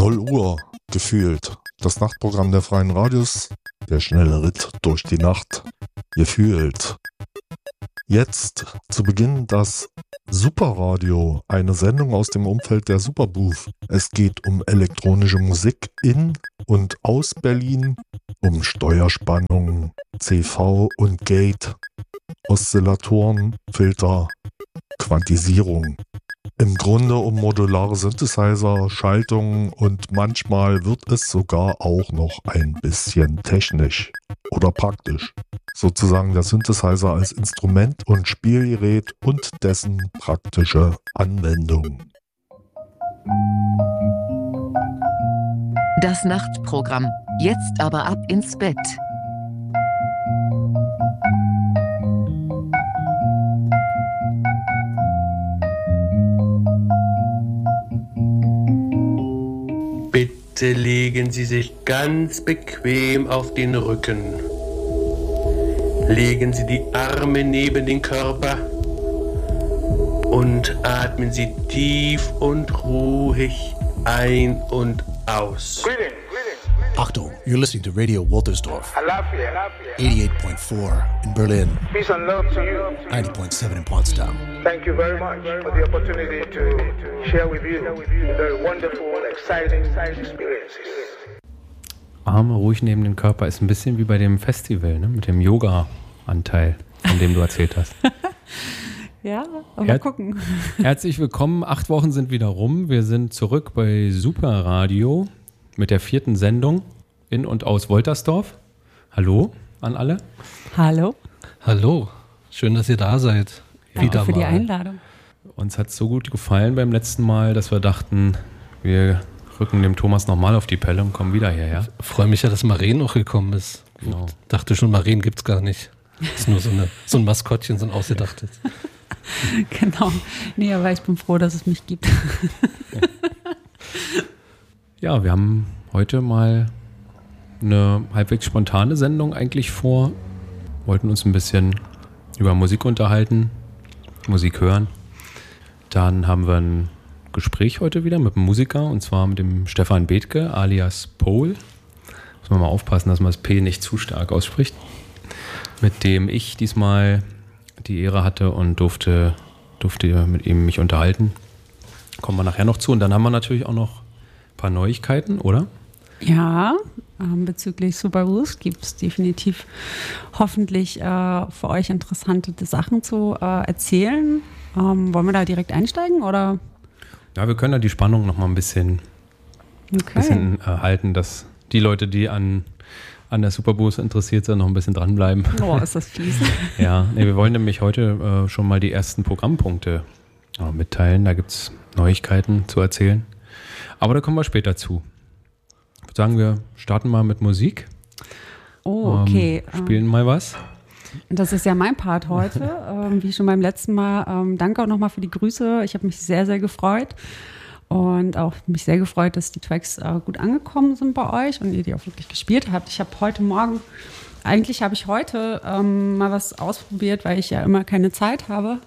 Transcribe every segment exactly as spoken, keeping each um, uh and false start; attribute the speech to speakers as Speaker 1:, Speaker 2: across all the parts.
Speaker 1: null Uhr gefühlt. Das Nachtprogramm der Freien Radios. Der schnelle Ritt durch die Nacht. Gefühlt. Jetzt zu Beginn das Superradio, eine Sendung aus dem Umfeld der Superbooth. Es geht um elektronische Musik in und aus Berlin, um Steuerspannung, C V und Gate, Oszillatoren, Filter, Quantisierung. Im Grunde um modulare Synthesizer, Schaltungen und manchmal wird es sogar auch noch ein bisschen technisch oder praktisch. Sozusagen der Synthesizer als Instrument und Spielgerät und dessen praktische Anwendung.
Speaker 2: Das Nachtprogramm. Jetzt aber ab ins Bett.
Speaker 3: Bitte legen Sie sich ganz bequem auf den Rücken. Legen Sie die Arme neben den Körper und atmen Sie tief und ruhig ein und aus.
Speaker 4: Achtung, you're listening to Radio Woltersdorf. eighty-eight point four in Berlin.
Speaker 5: Peace and love to you.
Speaker 4: ninety point seven in Potsdam.
Speaker 5: Thank you very much for the opportunity to share with you the wonderful, exciting experiences.
Speaker 6: Arme ruhig neben den Körper ist ein bisschen wie bei dem Festival, ne? Mit dem Yoga-Anteil, von dem du erzählt hast.
Speaker 7: Ja, aber
Speaker 6: Her-
Speaker 7: mal gucken.
Speaker 6: Herzlich willkommen, acht Wochen sind wieder rum. Wir sind zurück bei Superradio mit der vierten Sendung in und aus Woltersdorf. Hallo an alle.
Speaker 7: Hallo.
Speaker 3: Hallo, schön, dass ihr da seid.
Speaker 7: Danke
Speaker 3: Wieder
Speaker 7: für die
Speaker 3: mal.
Speaker 7: Einladung.
Speaker 6: Uns hat es so gut gefallen beim letzten Mal, dass wir dachten, wir rücken dem Thomas nochmal auf die Pelle und kommen wieder hierher.
Speaker 3: Freue mich ja, dass Maren noch gekommen ist.
Speaker 6: Genau.
Speaker 3: Dachte schon, Maren gibt's gar nicht. Ist nur so, eine, so ein Maskottchen, so ein ausgedachtes.
Speaker 7: Genau. Nee, aber ich bin froh, dass es mich gibt.
Speaker 6: Ja, wir haben heute mal eine halbwegs spontane Sendung eigentlich vor. Wollten uns ein bisschen über Musik unterhalten, Musik hören. Dann haben wir ein Gespräch heute wieder mit einem Musiker, und zwar mit dem Stefan Bethke alias Pole. Muss man mal aufpassen, dass man das P nicht zu stark ausspricht. Mit dem ich diesmal die Ehre hatte und durfte, durfte mit ihm mich unterhalten. Kommen wir nachher noch zu. Und dann haben wir natürlich auch noch ein paar Neuigkeiten, oder?
Speaker 7: Ja, ähm, bezüglich Superbooth gibt es definitiv hoffentlich äh, für euch interessante Sachen zu äh, erzählen. Ähm, wollen wir da direkt einsteigen, oder?
Speaker 6: Ja, wir können ja die Spannung noch mal ein bisschen,
Speaker 7: Okay.
Speaker 6: bisschen äh, halten, dass die Leute, die an, an der Superbooth interessiert sind, noch ein bisschen dranbleiben.
Speaker 7: Oh, ist das fies.
Speaker 6: Ja, nee, wir wollen nämlich heute äh, schon mal die ersten Programmpunkte äh, mitteilen. Da gibt es Neuigkeiten zu erzählen. Aber da kommen wir später zu. Ich würde sagen, wir starten mal mit Musik.
Speaker 7: Oh, okay.
Speaker 6: Ähm, spielen mal was.
Speaker 7: Das ist ja mein Part heute, ähm, wie schon beim letzten Mal. Ähm, danke auch nochmal für die Grüße. Ich habe mich sehr, sehr gefreut und auch mich sehr gefreut, dass die Tracks äh, gut angekommen sind bei euch und ihr die auch wirklich gespielt habt. Ich habe heute Morgen, eigentlich habe ich heute ähm, mal was ausprobiert, weil ich ja immer keine Zeit habe,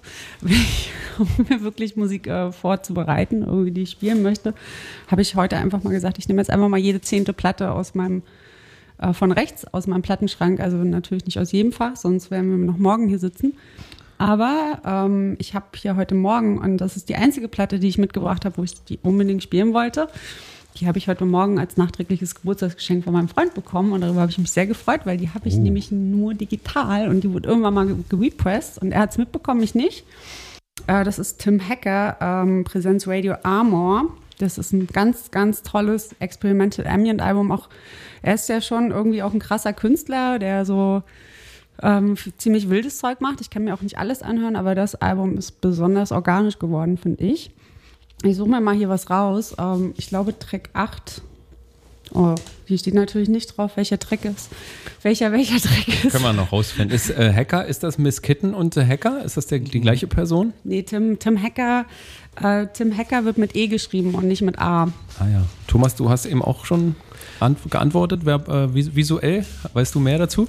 Speaker 7: um mir wirklich Musik äh, vorzubereiten, irgendwie die ich spielen möchte, habe ich heute einfach mal gesagt, ich nehme jetzt einfach mal jede zehnte Platte aus meinem von rechts aus meinem Plattenschrank, also natürlich nicht aus jedem Fach, sonst werden wir noch morgen hier sitzen. Aber ähm, ich habe hier heute Morgen, und das ist die einzige Platte, die ich mitgebracht habe, wo ich die unbedingt spielen wollte, die habe ich heute Morgen als nachträgliches Geburtstagsgeschenk von meinem Freund bekommen und darüber habe ich mich sehr gefreut, weil die habe ich
Speaker 6: Oh.
Speaker 7: nämlich nur digital und die wurde irgendwann mal gerepressed und er hat es mitbekommen, ich nicht. Äh, das ist Tim Hacker, ähm, Präsenz Radio Armor. Das ist ein ganz, ganz tolles Experimental Ambient Album. Auch er ist ja schon irgendwie auch ein krasser Künstler, der so ähm, ziemlich wildes Zeug macht. Ich kann mir auch nicht alles anhören, aber das Album ist besonders organisch geworden, finde ich. Ich suche mir mal hier was raus. Ähm, ich glaube Track acht. Oh, hier steht natürlich nicht drauf, welcher Track ist. Welcher, welcher Track ist.
Speaker 6: Können wir noch rausfinden. Ist äh, Hacker, ist das Miss Kitten und The Hacker? Ist das der, die gleiche Person?
Speaker 7: Nee, Tim, Tim Hacker, äh, Tim Hacker wird mit E geschrieben und nicht mit A.
Speaker 6: Ah ja. Thomas, du hast eben auch schon an, geantwortet. Wer, äh, vis- visuell, weißt du mehr dazu?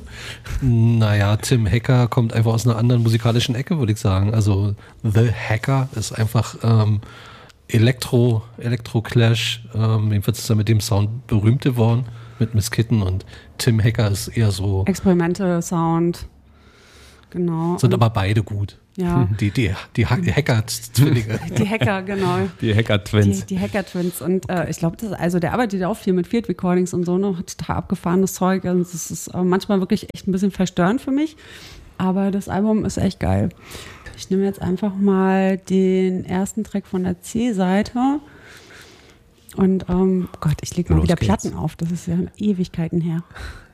Speaker 3: Naja, Tim Hacker kommt einfach aus einer anderen musikalischen Ecke, würde ich sagen. Also The Hacker ist einfach ähm,
Speaker 8: Elektro, Elektro-Clash. Ähm, jedenfalls ist er mit dem Sound berühmt geworden, mit Miss Kitten, und Tim Hacker ist eher so...
Speaker 7: Experimente Sound, genau.
Speaker 8: Sind aber beide gut.
Speaker 7: Ja.
Speaker 8: Die, die, die, ha- die Hacker-Zwillinge.
Speaker 7: Die Hacker, genau.
Speaker 6: Die Hacker-Twins.
Speaker 7: Die, die Hacker-Twins. Und äh, ich glaube, also der arbeitet ja auch viel mit Field Recordings und so, ne? Hat total abgefahrenes Zeug. Und das ist äh, manchmal wirklich echt ein bisschen verstörend für mich. Aber das Album ist echt geil. Ich nehme jetzt einfach mal den ersten Track von der C-Seite. Und ähm, Gott, ich lege mal
Speaker 6: Los
Speaker 7: wieder
Speaker 6: geht's.
Speaker 7: Platten auf. Das ist ja Ewigkeiten her.